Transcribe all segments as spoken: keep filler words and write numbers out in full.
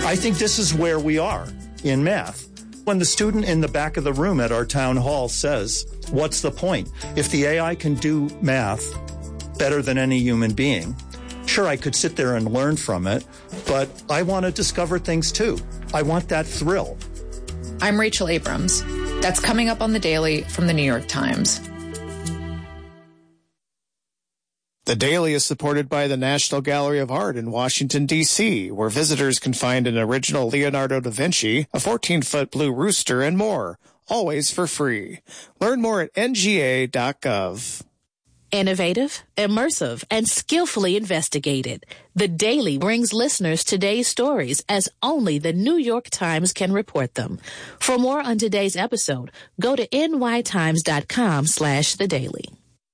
I think this is where we are in math. When the student in the back of the room at our town hall says, what's the point? If the A I can do math better than any human being, sure, I could sit there and learn from it, but I want to discover things too. I want that thrill. I'm Rachel Abrams. That's coming up on The Daily from The New York Times. The Daily is supported by the National Gallery of Art in Washington, D C, where visitors can find an original Leonardo da Vinci, a fourteen-foot blue rooster, and more, always for free. Learn more at N G A dot gov. Innovative, immersive, and skillfully investigated. The Daily brings listeners today's stories as only the New York Times can report them. For more on today's episode, go to N Y Times dot com slash the daily.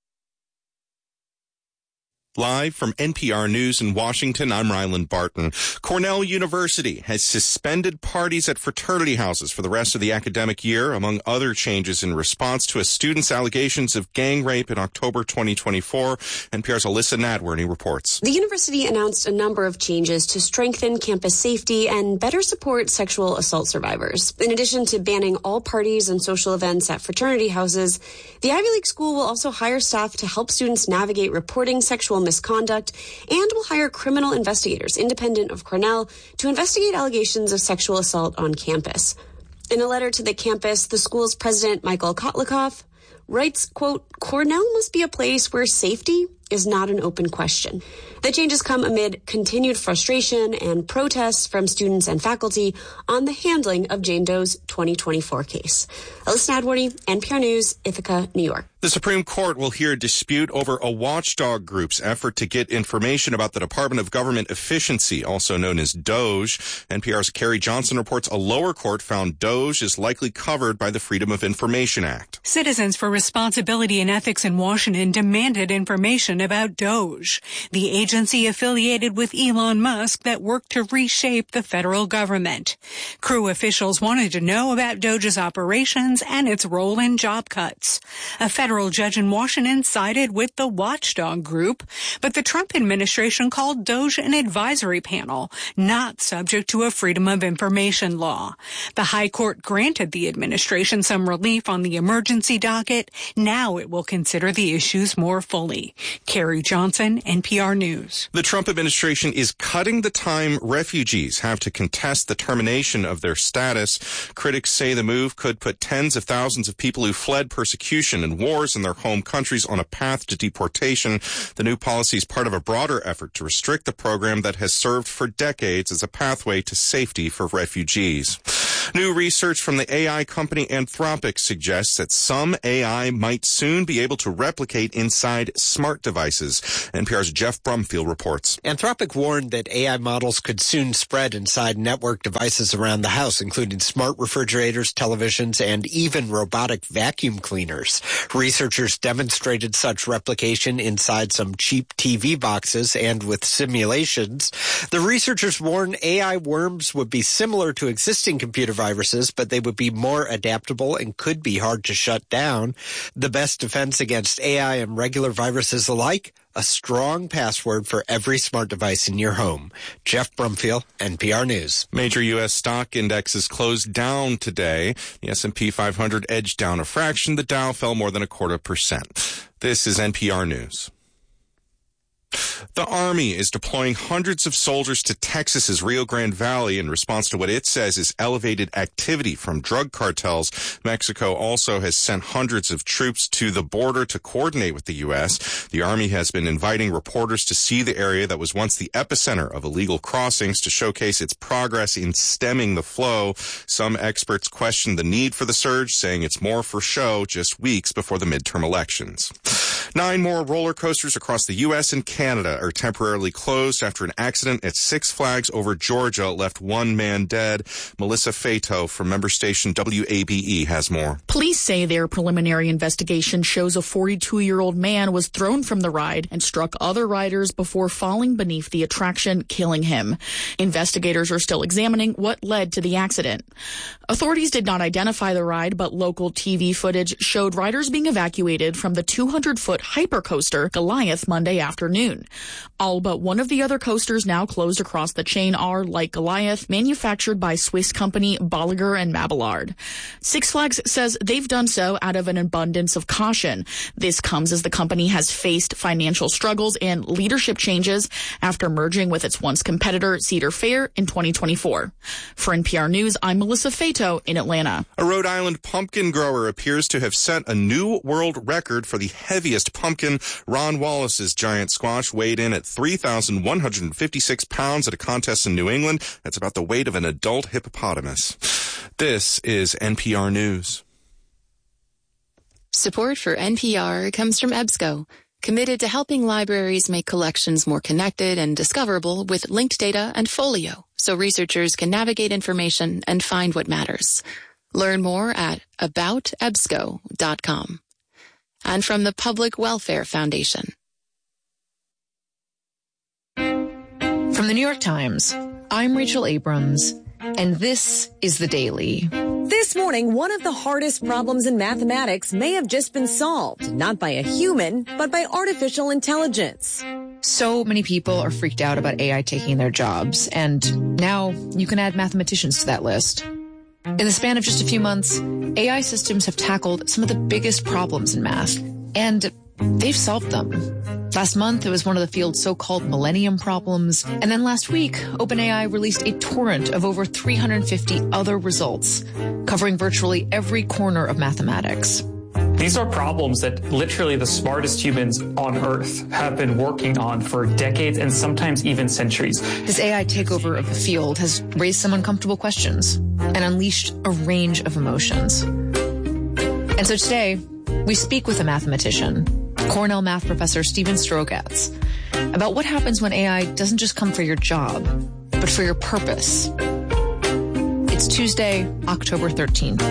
Live from N P R News in Washington, I'm Ryland Barton. Cornell University has suspended parties at fraternity houses for the rest of the academic year, among other changes in response to a student's allegations of gang rape in October twenty twenty-four. N P R's Alyssa Nadworny reports. The university announced a number of changes to strengthen campus safety and better support sexual assault survivors. In addition to banning all parties and social events at fraternity houses, the Ivy League school will also hire staff to help students navigate reporting sexual misconduct and will hire criminal investigators independent of Cornell to investigate allegations of sexual assault on campus. In a letter to the campus, the school's president, Michael Kotlikoff, writes, quote, Cornell must be a place where safety is not an open question. The changes come amid continued frustration and protests from students and faculty on the handling of Jane Doe's twenty twenty-four case. Alyssa Nadworny, N P R News, Ithaca, New York. The Supreme Court will hear a dispute over a watchdog group's effort to get information about the Department of Government Efficiency, also known as DOGE. N P R's Carrie Johnson reports a lower court found DOGE is likely covered by the Freedom of Information Act. Citizens for Responsibility and Ethics in Washington demanded information about DOGE, the agency affiliated with Elon Musk that worked to reshape the federal government. Crew officials wanted to know about DOGE's operations and its role in job cuts. A federal judge in Washington sided with the watchdog group, but the Trump administration called DOGE an advisory panel, not subject to a Freedom of Information law. The High Court granted the administration some relief on the emergency docket. Now it will consider the issues more fully. Carrie Johnson, N P R News. The Trump administration is cutting the time refugees have to contest the termination of their status. Critics say the move could put tens of thousands of people who fled persecution and wars in their home countries on a path to deportation. The new policy is part of a broader effort to restrict the program that has served for decades as a pathway to safety for refugees. New research from the A I company Anthropic suggests that some A I might soon be able to replicate inside smart devices. N P R's Jeff Brumfield reports. Anthropic warned that A I models could soon spread inside network devices around the house, including smart refrigerators, televisions, and even robotic vacuum cleaners. Researchers demonstrated such replication inside some cheap T V boxes and with simulations. The researchers warned A I worms would be similar to existing computer viruses, but they would be more adaptable and could be hard to shut down. The best defense against A I and regular viruses alike? A strong password for every smart device in your home. Jeff Brumfield, N P R News. Major U S stock indexes closed down today. The S and P five hundred edged down a fraction. The Dow fell more than a quarter percent. This is N P R News. The Army is deploying hundreds of soldiers to Texas's Rio Grande Valley in response to what it says is elevated activity from drug cartels. Mexico also has sent hundreds of troops to the border to coordinate with the U S. The Army has been inviting reporters to see the area that was once the epicenter of illegal crossings to showcase its progress in stemming the flow. Some experts question the need for the surge, saying it's more for show just weeks before the midterm elections. Nine more roller coasters across the U S and Canada are temporarily closed after an accident at Six Flags over Georgia left one man dead. Melissa Fato from member station W A B E has more. Police say their preliminary investigation shows a forty-two-year-old man was thrown from the ride and struck other riders before falling beneath the attraction, killing him. Investigators are still examining what led to the accident. Authorities did not identify the ride, but local T V footage showed riders being evacuated from the two hundred foot foot hypercoaster Goliath Monday afternoon. All but one of the other coasters now closed across the chain are, like Goliath, manufactured by Swiss company Bolliger and Mabillard. Six Flags says they've done so out of an abundance of caution. This comes as the company has faced financial struggles and leadership changes after merging with its once competitor Cedar Fair in twenty twenty-four. For N P R News, I'm Melissa Fato in Atlanta. A Rhode Island pumpkin grower appears to have set a new world record for the heaviest pumpkin. Ron Wallace's giant squash weighed in at three thousand one hundred fifty-six pounds at a contest in New England. That's about the weight of an adult hippopotamus. This is N P R News. Support for N P R comes from EBSCO, committed to helping libraries make collections more connected and discoverable with linked data and Folio, so researchers can navigate information and find what matters. Learn more at about ebsco dot com. And from the Public Welfare Foundation. From the New York Times, I'm Rachel Abrams, and this is The Daily. This morning, one of the hardest problems in mathematics may have just been solved, not by a human, but by artificial intelligence. So many people are freaked out about A I taking their jobs, and now you can add mathematicians to that list. In the span of just a few months, A I systems have tackled some of the biggest problems in math, and they've solved them. Last month, it was one of the field's so-called millennium problems. And then last week, OpenAI released a torrent of over three hundred fifty other results, covering virtually every corner of mathematics. These are problems that literally the smartest humans on Earth have been working on for decades and sometimes even centuries. This A I takeover of the field has raised some uncomfortable questions and unleashed a range of emotions. And so today, we speak with a mathematician, Cornell math professor Steven Strogatz, about what happens when A I doesn't just come for your job, but for your purpose. It's Tuesday, October thirteenth.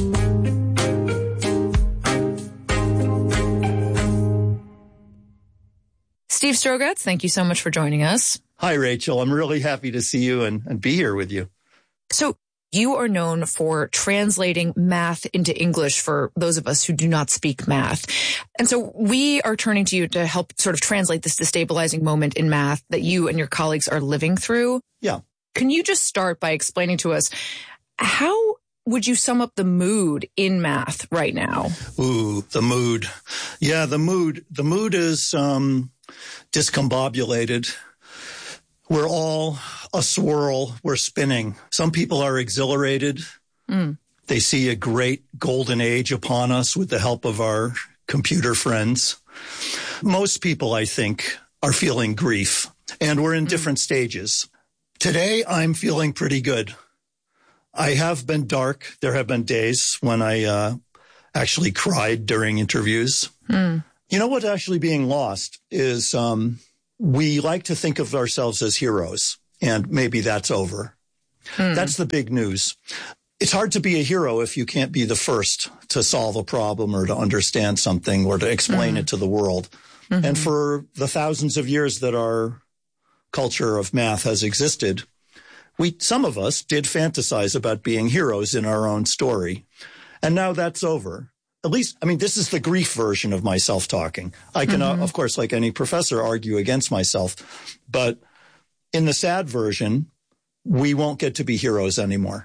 Steve Strogatz, thank you so much for joining us. Hi, Rachel. I'm really happy to see you and, and be here with you. So you are known for translating math into English for those of us who do not speak math. And so we are turning to you to help sort of translate this destabilizing moment in math that you and your colleagues are living through. Yeah. Can you just start by explaining to us, how would you sum up the mood in math right now? Ooh, the mood. Yeah, the mood. The mood is um, discombobulated. We're all a swirl. We're spinning. Some people are exhilarated. Mm. They see a great golden age upon us with the help of our computer friends. Most people, I think, are feeling grief, and we're in mm. different stages. Today, I'm feeling pretty good. I have been dark. There have been days when I uh, actually cried during interviews. Mm. You know what's actually being lost is um, we like to think of ourselves as heroes, and maybe that's over. Mm. That's the big news. It's hard to be a hero if you can't be the first to solve a problem or to understand something or to explain mm. it to the world. Mm-hmm. And for the thousands of years that our culture of math has existed, we, some of us did fantasize about being heroes in our own story. And now that's over. At least, I mean, this is the grief version of myself talking. I can, mm-hmm. uh, of course, like any professor, argue against myself. But in the sad version, we won't get to be heroes anymore.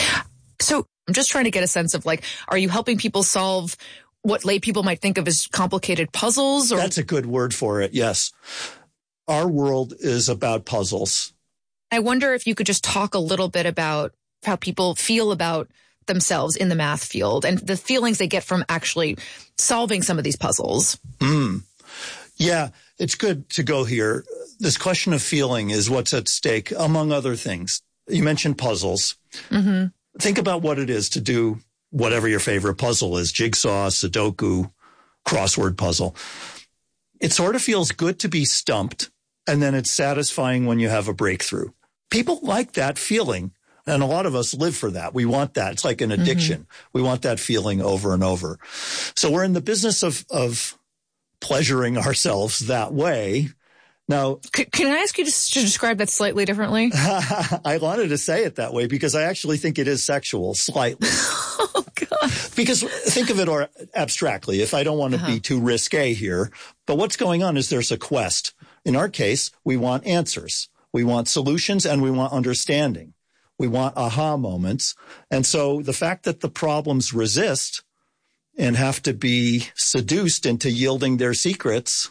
So I'm just trying to get a sense of, like, are you helping people solve what lay people might think of as complicated puzzles? Or? That's a good word for it, yes. Our world is about puzzles. I wonder if you could just talk a little bit about how people feel about themselves in the math field and the feelings they get from actually solving some of these puzzles. Mm. Yeah, it's good to go here. This question of feeling is what's at stake, among other things. You mentioned puzzles. Mm-hmm. Think about what it is to do whatever your favorite puzzle is, jigsaw, Sudoku, crossword puzzle. It sort of feels good to be stumped, and then it's satisfying when you have a breakthrough. People like that feeling, and a lot of us live for that. We want that. It's like an addiction. Mm-hmm. We want that feeling over and over. So we're in the business of, of pleasuring ourselves that way. Now, C- can I ask you to, to describe that slightly differently? I wanted to say it that way because I actually think it is sexual, slightly. Oh, God. Because think of it or abstractly, if I don't want to uh-huh. be too risque here, but what's going on is there's a quest. In our case, we want answers. We want solutions and we want understanding. We want aha moments. And so the fact that the problems resist and have to be seduced into yielding their secrets,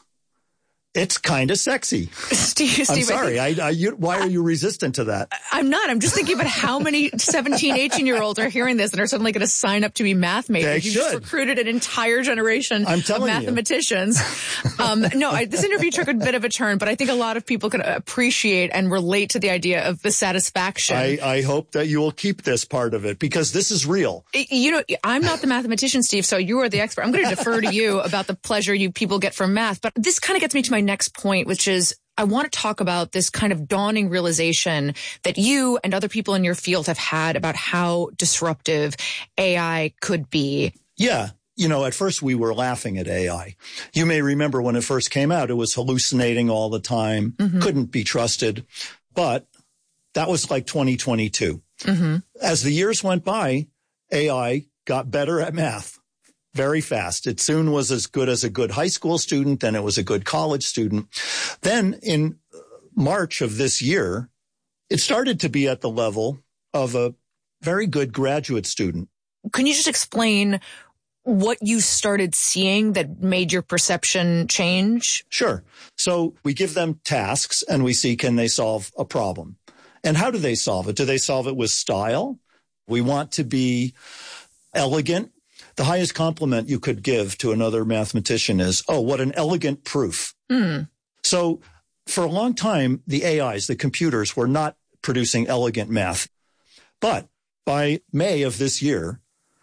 it's kind of sexy. Steve, Steve, I'm sorry. I, I, you, why are you resistant to that? I'm not. I'm just thinking about how many seventeen, eighteen-year-olds are hearing this and are suddenly going to sign up to be math majors. They you should. just recruited an entire generation I'm telling of mathematicians. um, no, I, this interview took a bit of a turn, but I think a lot of people can appreciate and relate to the idea of the satisfaction. I, I hope that you will keep this part of it because this is real. You know, I'm not the mathematician, Steve, so you are the expert. I'm going to defer to you about the pleasure you people get from math. But this kind of gets me to my next point, which is I want to talk about this kind of dawning realization that you and other people in your field have had about how disruptive A I could be. Yeah. You know, at first we were laughing at A I. You may remember when it first came out, it was hallucinating all the time, mm-hmm. couldn't be trusted. But that was like twenty twenty-two. Mm-hmm. As the years went by, A I got better at math. Very fast. It soon was as good as a good high school student, then it was a good college student. Then in March of this year, it started to be at the level of a very good graduate student. Can you just explain what you started seeing that made your perception change? Sure. So we give them tasks and we see, can they solve a problem? And how do they solve it? Do they solve it with style? We want to be elegant. The highest compliment you could give to another mathematician is, oh, what an elegant proof. Mm. So for a long time, the A Is, the computers, were not producing elegant math. But by May of this year,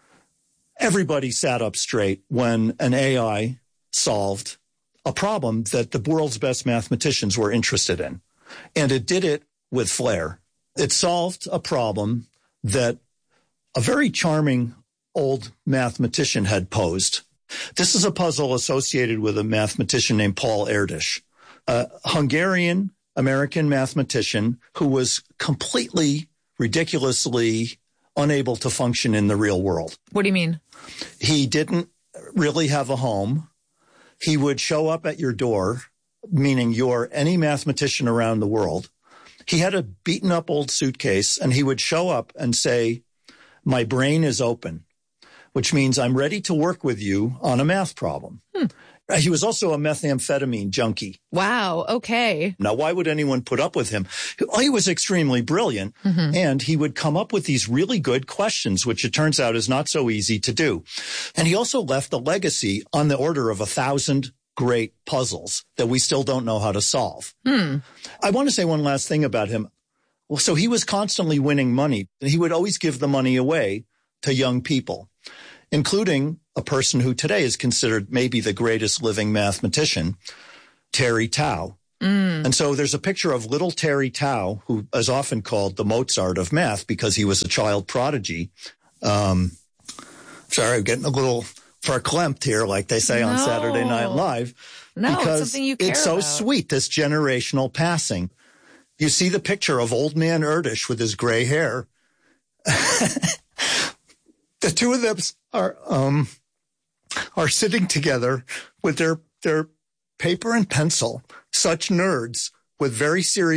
everybody sat up straight when an A I solved a problem that the world's best mathematicians were interested in. And it did it with flair. It solved a problem that a very charming old mathematician had posed. This is a puzzle associated with a mathematician named Paul Erdős, a Hungarian American mathematician who was completely, ridiculously unable to function in the real world. What do you mean? He didn't really have a home. He would show up at your door, meaning you're any mathematician around the world. He had a beaten up old suitcase and he would show up and say, my brain is open, which means I'm ready to work with you on a math problem. Hmm. He was also a methamphetamine junkie. Wow. Okay. Now, why would anyone put up with him? He was extremely brilliant, mm-hmm. and he would come up with these really good questions, which it turns out is not so easy to do. And he also left a legacy on the order of a thousand great puzzles that we still don't know how to solve. Hmm. I want to say one last thing about him. Well, so he was constantly winning money. He would always give the money away to young people, including a person who today is considered maybe the greatest living mathematician, Terry Tao. Mm. And so there's a picture of little Terry Tao, who is often called the Mozart of math because he was a child prodigy. Um, sorry, I'm getting a little verklempt here, like they say no. on Saturday Night Live. No, because it's something you care it's so about. Sweet, this generational passing. You see the picture of old man Erdős with his gray hair. The two of them are um, are sitting together with their their paper and pencil, such nerds with very serious